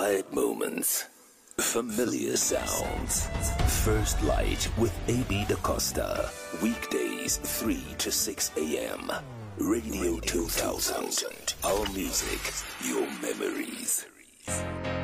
Quiet moments, familiar sounds. First Light with AB DaCosta. Weekdays 3 to 6 a.m. Radio 2000. Our music, your memories.